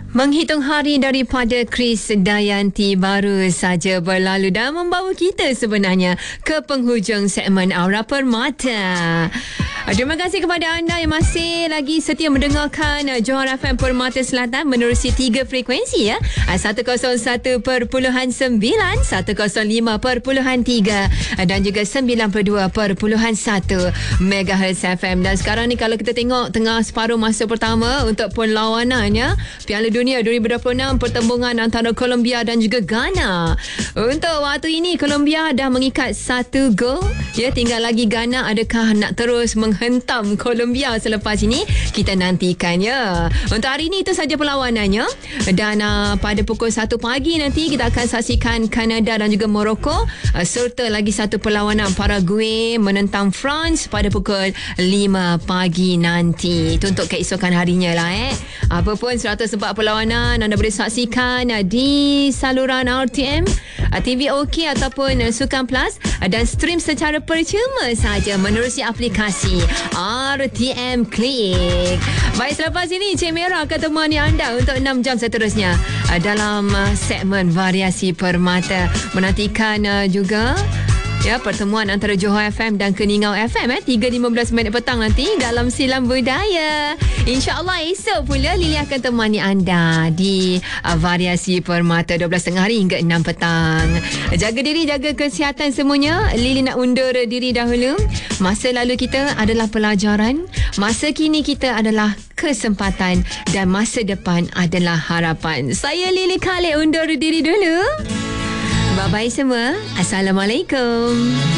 Menghitung hari daripada Chris Dayanti baru saja berlalu dan membawa kita sebenarnya ke penghujung segmen Aura Permata. Terima kasih kepada anda yang masih lagi setia mendengarkan Johor FM Permata Selatan menerusi 3 frekuensi ya. 101.9, 105.3 dan juga 92.1 MHz FM. Dan sekarang ni kalau kita tengok tengah separuh masa pertama untuk perlawanannya Piala Dunia 2026 pertembungan antara Colombia dan juga Ghana. Untuk waktu ini Colombia dah mengikat 1 gol. Ya, tinggal lagi Ghana adakah nak terus menghentam Colombia selepas ini? Kita nantikan ya. Untuk hari ini itu saja perlawanannya. Dan pada pukul 1 pagi nanti kita akan saksikan Kanada dan juga Morocco serta lagi satu perlawanan Paraguay menentang France pada pukul 5 pagi nanti. Itu untuk keesokan harinya lah Apa pun 104 perlawanan anda boleh saksikan di saluran RTM, TV OK ataupun Sukan Plus dan stream secara percuma saja menerusi aplikasi RTM Click. Baik, selepas ini Cik Merah akan temani anda untuk 6 jam seterusnya dalam segmen Variasi Permata. Menantikan juga pertemuan antara Johor FM dan Keningau FM 3.15 minit petang nanti dalam Silam Budaya. InsyaAllah esok pula Lily akan temani anda di Variasi Permata 12.30 hari hingga 6 petang. Jaga diri, jaga kesihatan semuanya. Lily nak undur diri dahulu. Masa lalu kita adalah pelajaran, masa kini kita adalah kesempatan dan masa depan adalah harapan. Saya Lily Khalid undur diri dulu. Bye-bye semua. Assalamualaikum.